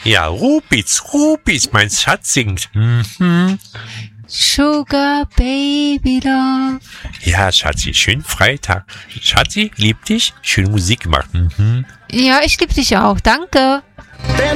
Ja, Rupitz, mein Schatz singt. Mhm. Sugar Baby Love. Ja, Schatzi, schönen Freitag. Schatzi, lieb dich, schöne Musik gemacht. Mhm. Ja, ich liebe dich auch. Danke.